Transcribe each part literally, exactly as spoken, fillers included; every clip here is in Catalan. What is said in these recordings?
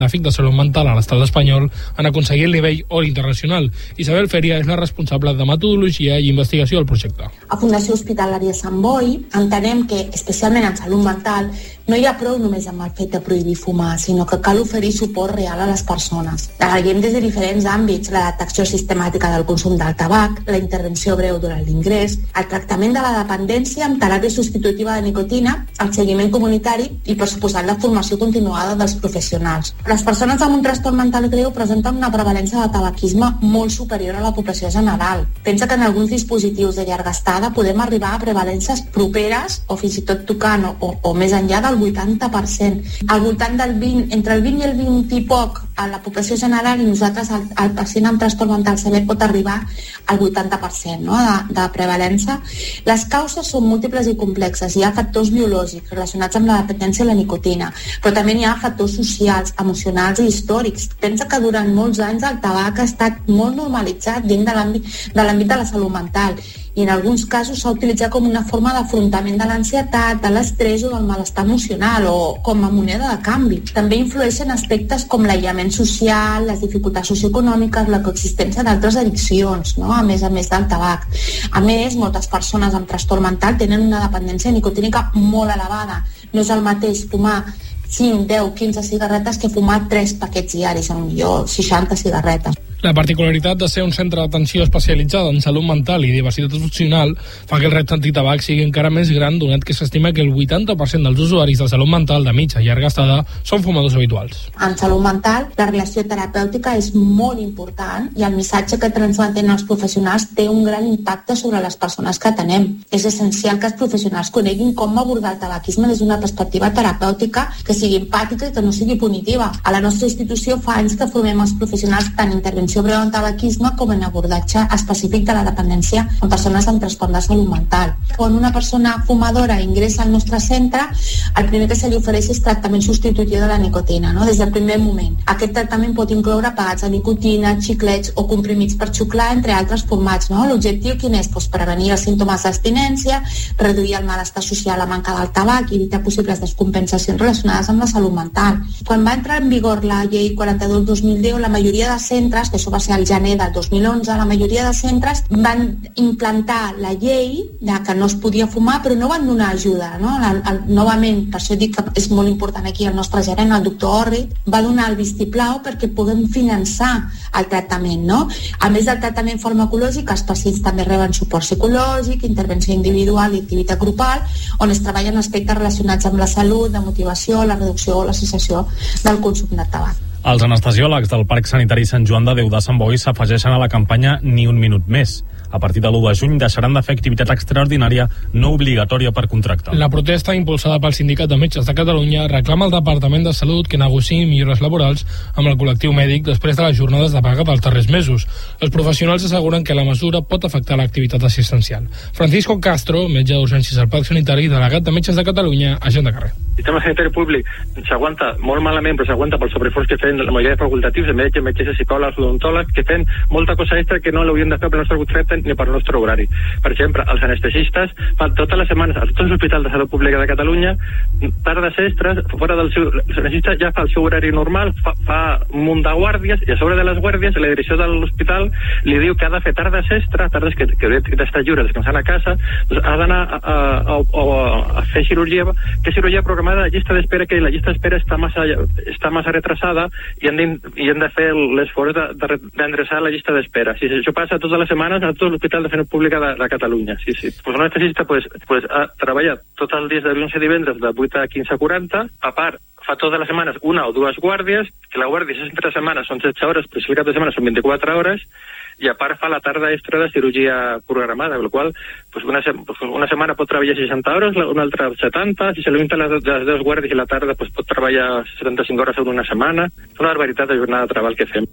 Gràfic de Salut Mental a l'estat espanyol en aconseguir el nivell O internacional. Isabel Feria és la responsable de metodologia i investigació del projecte. A Fundació Hospitalària Sant Boi entenem que, especialment en salut mental, no hi ha prou només amb el fet de prohibir fumar, sinó que cal oferir suport real a les persones. Treballem des de diferents àmbits: la detecció sistemàtica del consum del tabac, la intervenció breu durant l'ingrés, el tractament de la dependència amb teràpia substitutiva de nicotina, el seguiment comunitari i, per suposat, la formació continuada dels professionals. Les persones amb un trastorn mental greu presenten una prevalença de tabaquisme molt superior a la població general. Pensa que en alguns dispositius de llarga estada podem arribar a prevalències properes o fins i tot tocant o, o més enllà del vuitanta per cent. Al voltant del vint, entre el vint i el vint i poc a la població general, i nosaltres el, el pacient amb trastorn mental sever pot arribar al vuitanta per cent, no? de, de prevalença. Les causes són múltiples i complexes. Hi ha factors biològics relacionats amb la dependència i la nicotina, però també hi ha factors socials, emocionals i històrics. Pensa que durant molts anys el tabac ha estat molt normalitzat dins de l'àmbit de l'àmbit de la salut mental, i en alguns casos s'ha utilitzat com una forma d'afrontament de l'ansietat, de l'estrès o del malestar emocional, o com a moneda de canvi. També influeixen aspectes com l'aïllament social, les dificultats socioeconòmiques, la coexistència d'altres addiccions, no? a més a més del tabac. A més, moltes persones amb trastorn mental tenen una dependència nicotínica molt elevada. No és el mateix fumar cinc, deu, quinze cigarretes que fumar tres paquets diaris, potser seixanta cigarretes. La particularitat de ser un centre d'atenció especialitzada en salut mental i diversitat funcional fa que el repte antitabac sigui encara més gran, donat que s'estima que el vuitanta per cent dels usuaris de salut mental de mitja i llarga estada són fumadors habituals. En salut mental, la relació terapèutica és molt important i el missatge que transmeten els professionals té un gran impacte sobre les persones que atenem. És essencial que els professionals coneguin com abordar el tabaquisme des d'una perspectiva terapèutica que sigui empàtica i que no sigui punitiva. A la nostra institució fa anys que formem els professionals tant intervenció breu en tabaquisme com en abordatge específic de la dependència en persones amb trastorn de salut mental. Quan una persona fumadora ingressa al nostre centre, el primer que se li ofereix és tractament substitutiu de la nicotina, no? des del primer moment. Aquest tractament pot incloure pegats de nicotina, xiclets o comprimits per xuclar, entre altres formats. No? L'objectiu quin és? Pues prevenir els símptomes d'abstinència, reduir el malestar social a manca del tabac i evitar possibles descompensacions relacionades amb la salut mental. Quan va entrar en vigor la llei quaranta-dos dos mil deu, la majoria de centres, que això va ser el gener del dos mil onze, la majoria de centres van implantar la llei de que no es podia fumar, però no van donar ajuda. No? El, el, novament, per això dic que és molt important aquí el nostre gerent, el doctor Orrit, va donar el vistiplau perquè puguem finançar el tractament. No? A més del tractament farmacològic, els pacients també reben suport psicològic, intervenció individual i activitat grupal, on es treballen aspectes relacionats amb la salut, la motivació, la reducció o l'associació del consum de tabac. Els anestesiòlegs del Parc Sanitari Sant Joan de Déu de Sant Boi s'afegeixen a la campanya Ni un minut més. A partir de l'u de juny deixaran de fer activitat extraordinària no obligatòria per contracte. La protesta, impulsada pel Sindicat de Metges de Catalunya, reclama al Departament de Salut que negociï millores laborals amb el col·lectiu mèdic després de les jornades de vaga dels darrers mesos. Els professionals asseguren que la mesura pot afectar l'activitat assistencial. Francisco Castro, metge d'urgències al Parc Sanitari, delegat de Metges de Catalunya, agent de carrer. El sistema sanitari públic s'aguanta molt malament, però s'aguanta pel sobreesforç que fan la majoria de facultatius, de metges, metges, psicòlegs, odontòlegs, que fan molta cosa extra que no l'haurien de fer per nostre contracte ni per nostre horari. Per exemple, els anestesistes fan totes les setmanes a tots els hospitals de salut pública de Catalunya tardes extres, fora del seu... L'anestesista ja fa el seu horari normal, fa, fa un munt de guàrdies, i a sobre de les guàrdies la direcció de l'hospital li diu que ha de fer tardes extra, tardes que, que hauria d'estar lliure descansant a casa, doncs ha d'anar a, a, a, a, a fer cirurgia, que cirurgia programada a llista d'espera, que la llista d'espera està massa, està massa retrasada i hem de, i hem de fer l'esforç d'endreçar la llista d'espera. Si això passa totes les setmanes a tot l'Hospital de Salut Pública de, de Catalunya. Sí, sí. Pues un anestesista pues, pues, ha treballat tots els dies de dilluns i divendres de vuit a quinze a quaranta, a part fa totes les setmanes una o dues guàrdies, que la guàrdia entre setmanes són setze hores, però si el cap de setmana són vint-i-quatre hores, i a part fa la tarda extra de cirurgia programada, amb la qual pues una, pues una setmana pot treballar seixanta hores, una altra setanta, si se li les, les dues guàrdies i la tarda pues, pot treballar setanta-cinc hores en una setmana. És una barbaritat de jornada de treball que fem.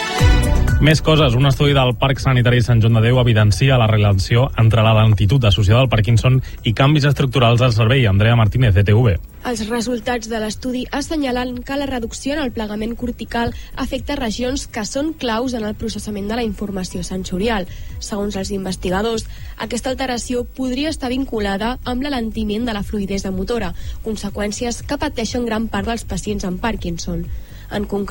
Més coses. Un estudi del Parc Sanitari Sant Joan de Déu evidencia la relació entre la lentitud associada al Parkinson i canvis estructurals al cervell. Andrea Martínez, de T V. Els resultats de l'estudi assenyalen que la reducció en el plegament cortical afecta regions que són claus en el processament de la informació sensorial. Segons els investigadors, aquesta alteració podria estar vinculada amb l'alentiment de la fluïdesa motora, conseqüències que pateixen gran part dels pacients amb Parkinson. En concret,